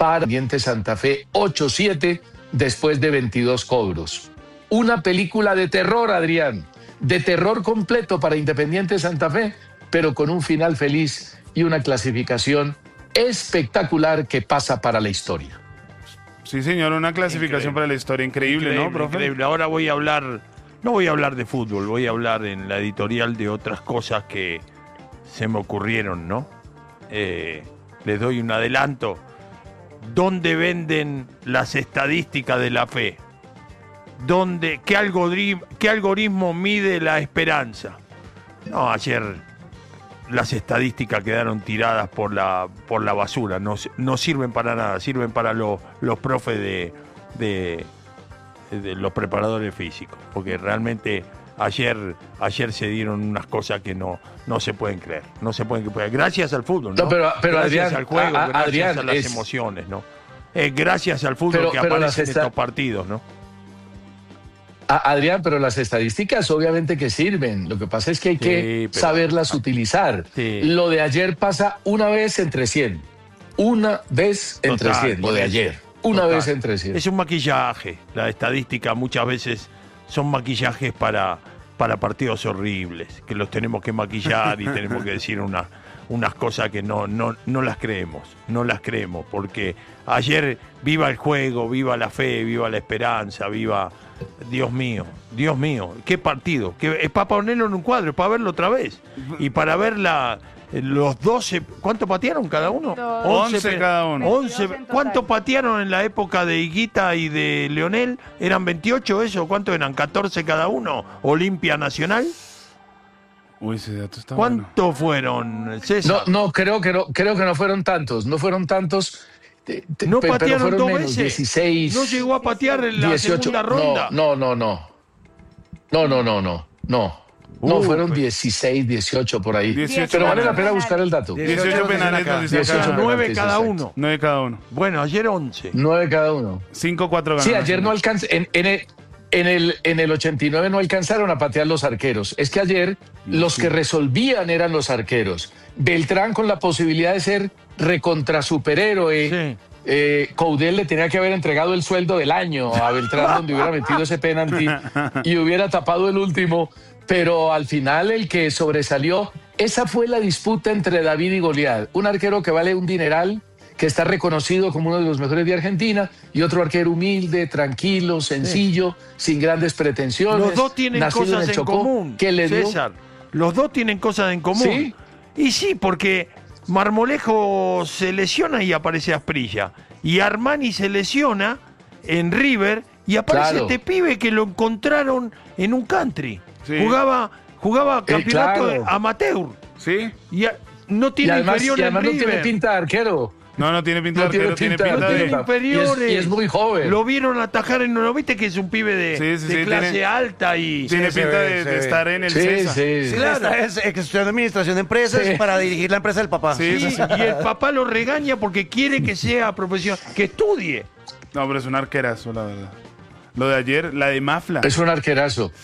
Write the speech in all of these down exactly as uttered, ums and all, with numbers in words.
para Independiente Santa Fe ocho siete después de veintidós cobros. Una película de terror, Adrián, de terror completo para Independiente Santa Fe, pero con un final feliz y una clasificación espectacular que pasa para la historia. Sí, señor, una clasificación increíble para la historia increíble, increíble, ¿no, profe? Increíble. Ahora voy a hablar, no voy a hablar de fútbol, voy a hablar en la editorial de otras cosas que se me ocurrieron, ¿no? Eh, les doy un adelanto. ¿Dónde venden las estadísticas de la fe? ¿Dónde, qué, algoritmo, ¿Qué algoritmo mide la esperanza? No, ayer las estadísticas quedaron tiradas por la, por la basura, no, no sirven para nada, sirven para lo, los profes de, de, de los preparadores físicos, porque realmente ayer, ayer se dieron unas cosas que no, no se pueden creer, no se pueden creer, gracias al fútbol, ¿no? No, pero, pero gracias Adrián, al juego, a, a, gracias Adrián, a las es... emociones, ¿no? Eh, gracias al fútbol pero, que pero aparecen esta... estos partidos, ¿no? Adrián, pero las estadísticas obviamente que sirven. Lo que pasa es que hay sí, que pero... saberlas utilizar. Sí. Lo de ayer pasa una vez entre cien. Una vez entre Total, cien, lo de ayer. Una Total. vez entre cien. Es un maquillaje. La estadística muchas veces son maquillajes para, para partidos horribles, que los tenemos que maquillar y tenemos que decir una, unas cosas que no, no, no las creemos. No las creemos, porque ayer viva el juego, viva la fe, viva la esperanza, viva... Dios mío, Dios mío, qué partido, que es para ponerlo en un cuadro, es para verlo otra vez y para ver la, los doce, ¿cuánto patearon cada uno? once cada uno. once, ¿cuánto patearon en la época de Higuita y de Leonel? ¿Eran veintiocho eso? ¿Cuánto eran? ¿catorce cada uno? ¿Olimpia Nacional? Uy, ese dato está ¿Cuánto bueno. fueron, César? No, no, creo que no, creo que no fueron tantos, no fueron tantos. Te, te, no patearon dos menos, veces. dieciséis, no llegó a patear en la dieciocho, segunda ronda. No, no, no, no, no, no, no, no. Uh, no, fueron pues. dieciséis, dieciocho por ahí. dieciocho Pero vale penales. la pena buscar el dato. dieciocho penales, dieciocho, nueve cada uno. nueve cada uno. Bueno, ayer once. nueve cada uno. cinco cuatro ganaron. Sí, ayer no alcanzó. En, en, el, en, el, en el ochenta y nueve no alcanzaron a patear los arqueros. Es que ayer no, los sí. que resolvían eran los arqueros. Beltrán con la posibilidad de ser recontra superhéroe. Sí. Eh, Coudel le tenía que haber entregado el sueldo del año a Beltrán donde hubiera metido ese penalti y hubiera tapado el último, pero al final el que sobresalió, esa fue la disputa entre David y Goliat, un arquero que vale un dineral, que está reconocido como uno de los mejores de Argentina, y otro arquero humilde, tranquilo, sencillo, sí. sin grandes pretensiones. Los dos tienen cosas en, en Chocó, común, que le César, dio... los dos tienen cosas en común. ¿Sí? Y sí, porque Marmolejo se lesiona y aparece Asprilla. Y Armani se lesiona en River y aparece claro. este pibe que lo encontraron en un country. Sí. Jugaba, jugaba campeonato eh, claro. amateur. Sí. Y a, no tiene y además, inferior y además en no River. tiene pinta de arquero. No, no tiene pinta de no arquero, tiene tiene pinta, pinta de... de inferiores. Y es, y es muy joven. Lo vieron atajar en... ¿No viste que es un pibe de, sí, sí, de sí, clase tiene, alta y... Tiene sí, pinta ve, de, de estar en el sí, César. Sí, sí. Claro, es estudiando administración de empresas sí. para dirigir la empresa del papá. Sí, sí, sí, y el papá lo regaña porque quiere que sea profesional, que estudie. No, pero es un arquerazo, la verdad. Lo de ayer, la de Mafla. Es un arquerazo.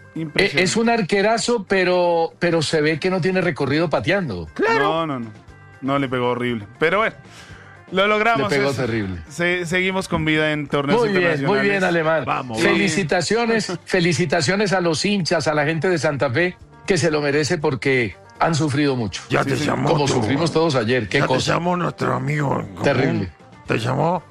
Es un arquerazo, pero, pero se ve que no tiene recorrido pateando. Claro. No, no, no. No, le pegó horrible. Pero bueno, lo logramos. Le pegó es, terrible. Se, seguimos con vida en torneos muy internacionales. Bien, muy bien, Alemán. Vamos, felicitaciones, vamos. felicitaciones a los hinchas, a la gente de Santa Fe, que se lo merece porque han sufrido mucho. Ya te sí, llamó. Como tu, sufrimos todos ayer. ¿Qué ya cosa? te llamó nuestro amigo en común. Terrible. ¿Te llamó?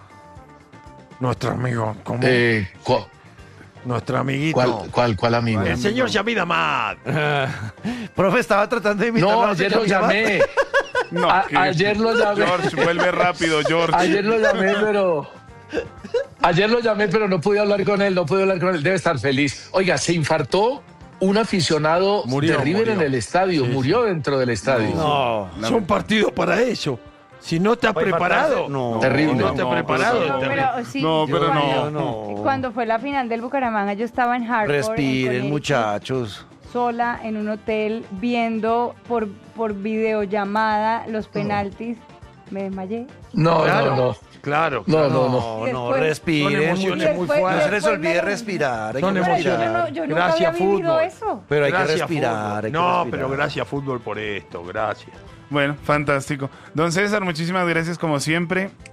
Nuestro amigo en común. Eh, Nuestro amiguito. ¿Cuál, cuál, cuál amigo? El señor Yamid Amad. Profe, estaba tratando de imitarlo. No, ayer lo llamé. No, a, ayer lo llamé. George, vuelve rápido, George. Ayer lo llamé, pero... Ayer lo llamé, pero no pude hablar con él, no pude hablar con él. Debe estar feliz. Oiga, se infartó un aficionado murió, de River murió. en el estadio. Sí, murió sí. dentro del estadio. No, no. Son partidos para eso. Si no estás preparado, no, terrible. No estás no, preparado. No, pero, sí, no, pero cuando, no, no. Cuando fue la final del Bucaramanga, yo estaba en Hartford. Respiren, en muchachos. Sola en un hotel viendo por, por videollamada los penaltis. Me desmayé. No, claro, no, no. Claro, No, claro. no, no. No, no, Son Después- respiren. emociones muy muchachos. fuertes. No se les Después olvide me- respirar. Hay Son que Pero yo, respirar. no, yo nunca Gracias, había vivido fútbol. eso. Pero hay Gracias, que respirar. fútbol. hay que no, respirar. pero gracias, fútbol, por esto. Gracias. Bueno, fantástico. Don César, muchísimas gracias como siempre.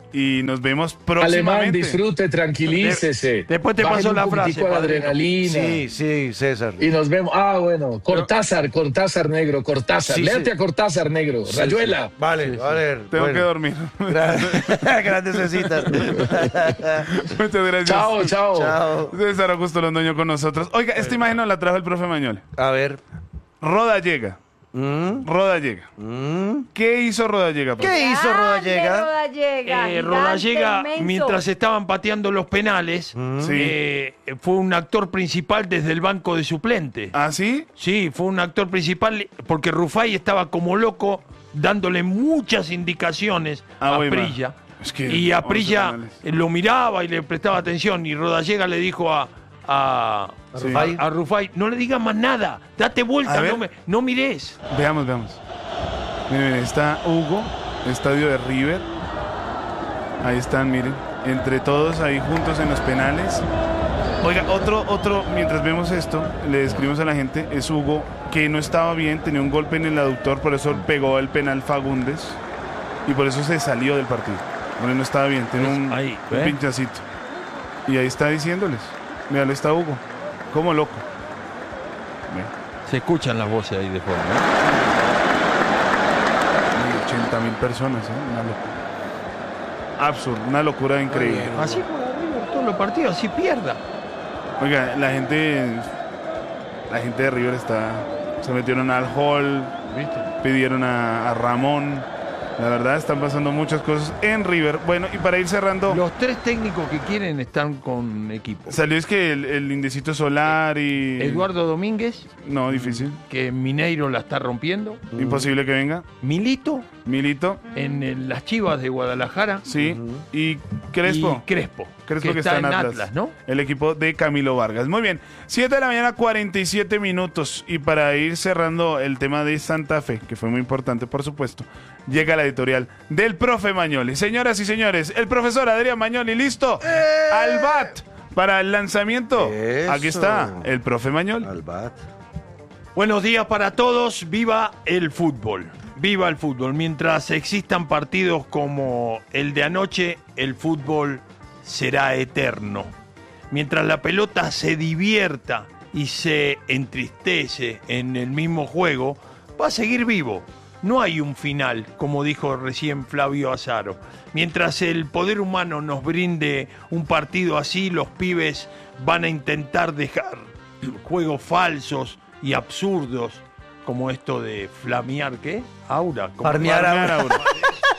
y nos vemos Alemán, próximamente. disfrute, tranquilícese. De- después te Bájale paso un la poquitico frase, a la padrino. adrenalina. Sí, sí, César. Y nos vemos. Ah, bueno. Cortázar, Cortázar negro, Cortázar. Sí, Léate sí. a Cortázar negro. Rayuela. Vale, vale. Tengo bueno. que dormir. Gra- Grandes cesitas. Muchas gracias. Chao, chao. Chao. César Augusto Londoño con nosotros. Oiga, esta imagen nos la trajo el profe Mañol. A ver. Rodallega. ¿Mm? Rodallega. ¿Mm? ¿Qué hizo Rodallega? profe? ¿Qué hizo Rodallega? Rodallega. Eh, gigante, Rodallega, inmenso. mientras estaban pateando los penales, Sí. eh, fue un actor principal desde el banco de suplente. ¿Ah, sí? Sí, fue un actor principal porque Rufai estaba como loco dándole muchas indicaciones Ah, a voy, Prilla. ma. Es que Y a once Prilla penales. lo miraba y le prestaba atención. Y Rodallega le dijo a, a, ¿A Sí. Rufai? a Rufai, no le digas más nada, date A vuelta, ver. no, me- no mires. Veamos, veamos. Miren, miren, está Hugo, estadio de River. Ahí están, miren. Entre todos ahí juntos en los penales. Oiga, otro, otro, mientras vemos esto, le describimos a la gente, es Hugo, que no estaba bien, tenía un golpe en el aductor, por eso pegó el penal Fagundes. Y por eso se salió del partido. Bueno, no estaba bien, tenía un, Ahí, un ¿ve? pinchacito. Y ahí está diciéndoles. Míralo, está Hugo. Como loco. Ve. Se escuchan las voces ahí de fondo. ochenta mil personas, ¿eh? Una locura. Absurdo, una locura increíble. Así juega River todos los partidos, así pierda. Oiga, la gente, la gente de River está, se metieron al hall, pidieron a, a Ramón. La verdad, están pasando muchas cosas en River. Bueno, y para ir cerrando, Los tres técnicos que quieren están con equipo. salió es que el, el Indecito Solar y... Eduardo Domínguez, No, difícil. que Mineiro la está rompiendo. Imposible que venga. Milito, Milito, en el- las Chivas de Guadalajara. sí. Y Crespo. Y Crespo, Crespo que, está, en Atlas, ¿no? El equipo de Camilo Vargas. Muy bien, siete de la mañana, cuarenta y siete minutos. Y para ir cerrando el tema de Santa Fe, que fue muy importante, por supuesto, llega la editorial del profe Mañoli. Señoras y señores, el profesor Adrián Mañoli, listo. Al bat para el lanzamiento. Eso. Aquí está el profe Mañoli. Al bat. Buenos días para todos, viva el fútbol, viva el fútbol. Mientras existan partidos como el de anoche, el fútbol será eterno. Mientras la pelota se divierta y se entristece en el mismo juego, va a seguir vivo. No hay un final, como dijo recién Flavio Azaro. Mientras el poder humano nos brinde un partido así, los pibes van a intentar dejar juegos falsos y absurdos, como esto de flamear, ¿qué? Aura. como- Farmear Farmear aura. aura.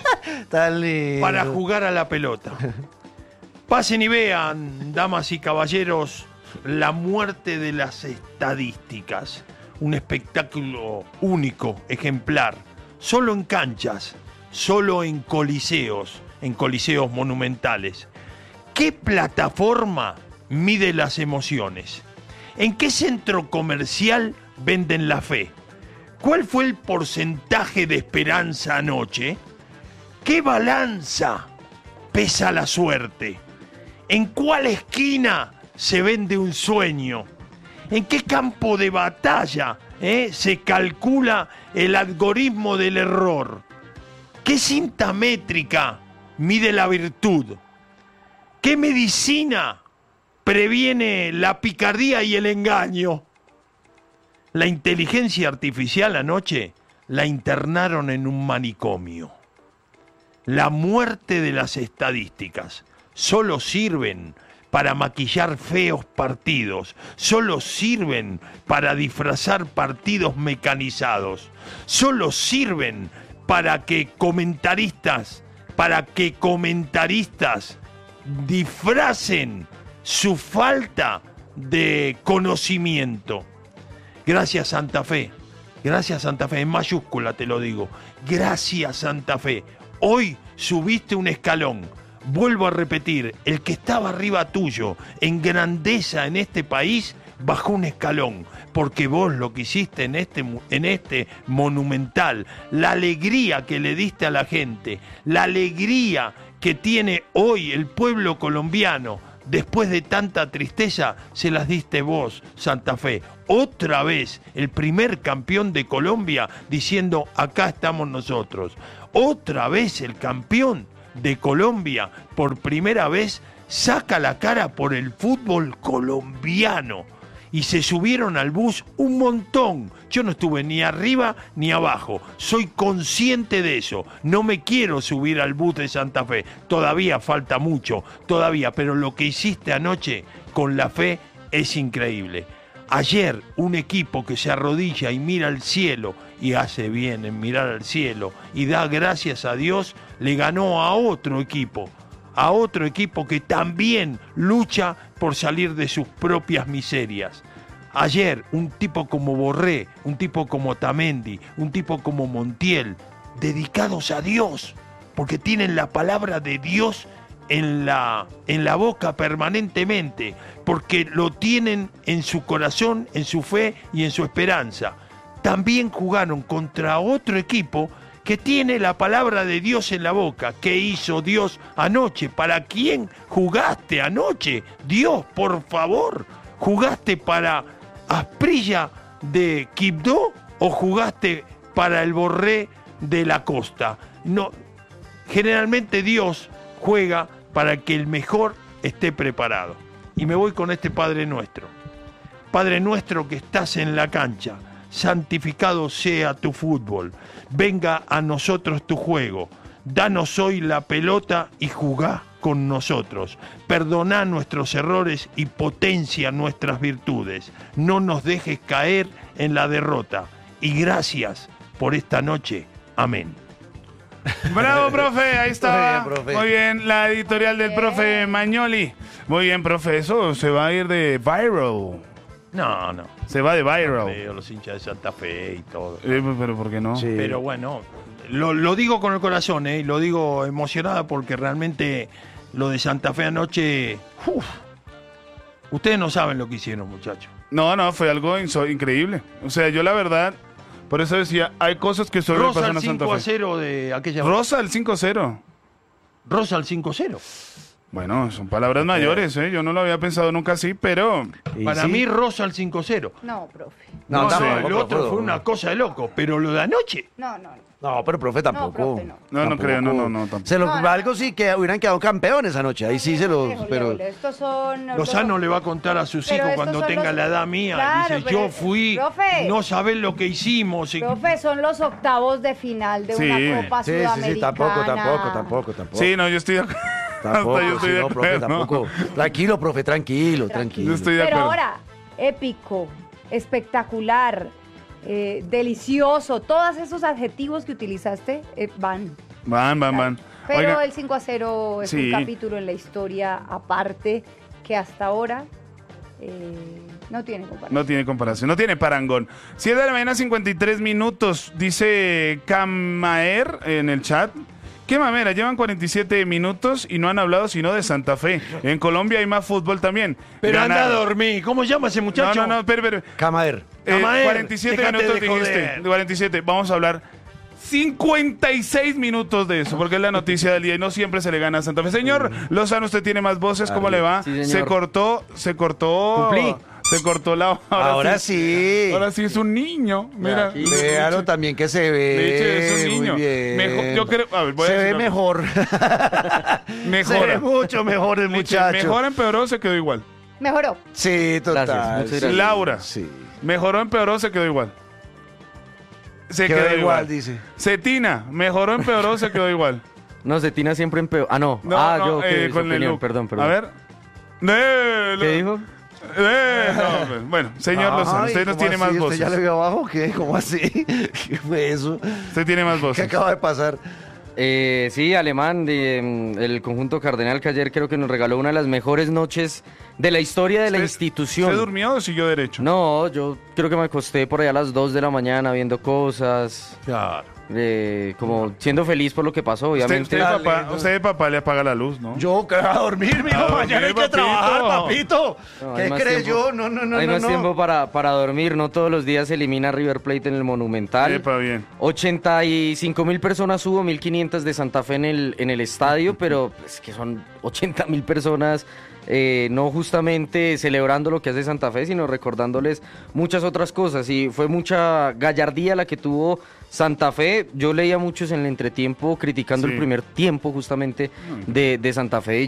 Tan lindo. para jugar a la pelota. Pasen y vean, damas y caballeros, la muerte de las estadísticas. Un espectáculo único, ejemplar. Solo en canchas, solo en coliseos, en coliseos monumentales. ¿Qué plataforma mide las emociones? ¿En qué centro comercial venden la fe? ¿Cuál fue el porcentaje de esperanza anoche? ¿Qué balanza pesa la suerte? ¿En cuál esquina se vende un sueño? ¿En qué campo de batalla eh, se calcula el algoritmo del error? ¿Qué cinta métrica mide la virtud? ¿Qué medicina previene la picardía y el engaño? La inteligencia artificial anoche la internaron en un manicomio. La muerte de las estadísticas solo sirven para maquillar feos partidos, solo sirven para disfrazar partidos mecanizados, solo sirven para que comentaristas, para que comentaristas disfracen su falta de conocimiento. Gracias Santa Fe, gracias Santa Fe, en mayúscula te lo digo, gracias Santa Fe. Hoy subiste un escalón. Vuelvo a repetir, el que estaba arriba tuyo en grandeza en este país bajó un escalón, porque vos lo que hiciste en este, en este monumental, la alegría que le diste a la gente, la alegría que tiene hoy el pueblo colombiano, después de tanta tristeza, se las diste vos, Santa Fe. Otra vez, el primer campeón de Colombia diciendo, acá estamos nosotros. Otra vez el campeón de Colombia, por primera vez, saca la cara por el fútbol colombiano. Y se subieron al bus un montón. Yo no estuve ni arriba ni abajo. Soy consciente de eso. No me quiero subir al bus de Santa Fe. Todavía falta mucho, todavía. Pero lo que hiciste anoche con la fe es increíble. Ayer un equipo que se arrodilla y mira al cielo, y hace bien en mirar al cielo, y da gracias a Dios, le ganó a otro equipo. A otro equipo que también lucha por salir de sus propias miserias. Ayer, un tipo como Borré, un tipo como Tamendi, un tipo como Montiel, dedicados a Dios, porque tienen la palabra de Dios en la, en la boca permanentemente, porque lo tienen en su corazón, en su fe y en su esperanza. También jugaron contra otro equipo que tiene la palabra de Dios en la boca. ¿Qué hizo Dios anoche? ¿Para quién jugaste anoche? Dios, por favor, ¿jugaste para Asprilla de Quibdó o jugaste para el Borré de la Costa? No, generalmente Dios juega para que el mejor esté preparado. Y me voy con este Padre Nuestro. Padre Nuestro que estás en la cancha, santificado sea tu fútbol, venga a nosotros tu juego, danos hoy la pelota y jugá con nosotros, perdoná nuestros errores y potencia nuestras virtudes, no nos dejes caer en la derrota, y gracias por esta noche, amén. Bravo, profe, ahí está. Muy bien, profe. Muy bien, la editorial del profe Magnoli. Muy bien, profe, eso se va a ir de viral. No, no. Se va de viral. Veo los hinchas de Santa Fe y todo. Eh, pero ¿por qué no? Sí. Pero bueno, lo, lo digo con el corazón, ¿eh? Y lo digo emocionada porque realmente lo de Santa Fe anoche... Uf, ustedes no saben lo que hicieron, muchachos. No, no, fue algo inso- increíble. O sea, yo la verdad, por eso decía, hay cosas que solo le Rosa pasan al a Santa cinco a Fe. cero de aquella... Rosa al cinco cero. Rosa al cinco cero. Bueno, son palabras mayores, ¿eh? Yo no lo había pensado nunca así, pero... Y Para sí. mí, Rosa al cinco cero. No, profe. No, No, no, tampoco, el otro profe, fue una cosa de loco, pero lo de anoche... No, no, no. No, pero profe tampoco. profe, no. No, no Tampoco. creo, no, no, no, tampoco. Se lo, No, no, algo sí que hubieran quedado campeones anoche. Ahí sí se los. Lejos, Pero lejos, estos son... Lozano le va a contar a sus Pero hijos estos cuando son tenga los- la edad mía. Claro, Dice, pero- yo fui, Profe. no sabés lo que hicimos. y- Profe, son los octavos de final de Sí. una Copa sí, sí, Sudamericana. sí, tampoco, tampoco, tampoco, tampoco. Sí, no, yo estoy de acuerdo. Tampoco, Hasta yo estoy sí, de no, profe, acuerdo. tampoco. Tranquilo, profe, tranquilo, tranquilo. Yo estoy de Pero acuerdo. ahora, épico, espectacular, eh, delicioso, todos esos adjetivos que utilizaste eh, van. Van, van, van. Pero Oiga, el cinco a cero es Sí. un capítulo en la historia aparte que hasta ahora eh, no tiene comparación. no tiene comparación, no tiene parangón. siete de la mañana, cincuenta y tres minutos, dice Camaer en el chat. ¿Qué mamera? Llevan cuarenta y siete minutos y no han hablado sino de Santa Fe. En Colombia hay más fútbol también. Pero anda a Ganaron. dormir. ¿Cómo llama ese muchacho? No, no, no, pero, pero. Camaer. Eh, Camaer, cuarenta y siete déjate minutos de dijiste. joder. cuarenta y siete. Vamos a hablar cincuenta y seis minutos de eso, porque es la noticia del día y no siempre se le gana a Santa Fe. Señor Lozano, usted tiene más voces, ¿cómo le va? Sí, señor. Se cortó, se cortó. Cumplí. Se cortó la. Ahora sí. Ahora sí es un niño. Mira. Aquí. Véalo también que se ve. Leche, es un niño. Muy bien. Mejor- yo creo- a ver, voy a se decir ve algo. mejor. Mejora. Se ve mucho mejor el Leche, muchacho. Mejor, empeoró, se quedó igual. Mejoró. Sí, total. Gracias, muchas sí. gracias. Laura. Sí. Mejoró, empeoró, se quedó igual. Se Quedó quedó, igual, igual. dice. Cetina, mejoró, empeoró, se quedó igual. No, Cetina siempre empeoró. Ah, no. No, ah, no, yo, eh, que con su el opinión, look. perdón, perdón. A ver. Eh, ¿Qué lo- dijo? eh, no, pues, bueno, señor Lozano, Ay, usted nos ¿cómo tiene así? más ¿Usted voces. ya le vio abajo? ¿Qué? ¿Cómo así? ¿Qué fue eso? Usted tiene más ¿Qué voces. acaba de pasar? Eh, sí, Alemán, de, mm, el conjunto Cardenal que ayer creo que nos regaló una de las mejores noches de la historia de la ¿Usted- institución. ¿Se durmió o siguió derecho? No, yo creo que me acosté por allá a las dos de la mañana viendo cosas, Claro. eh, como siendo feliz por lo que pasó, Usted, obviamente. usted, de Dale, papá, no. usted de papá le apaga la luz, ¿no? Yo que voy a dormir, mijo. A Mañana hay dormir, que trabajar, papito. papito. No, hay ¿Qué más crees tiempo. yo? No, no, no, Hay no. más no. tiempo para, para dormir, no todos los días se elimina River Plate en el Monumental. Epa, bien. ochenta y cinco mil personas hubo, mil quinientas de Santa Fe en el, en el estadio, pero es que son ochenta mil personas eh, no justamente celebrando lo que hace Santa Fe, sino recordándoles muchas otras cosas. Y fue mucha gallardía la que tuvo Santa Fe. Yo leía muchos en el entretiempo criticando Sí. el primer tiempo justamente de, de Santa Fe.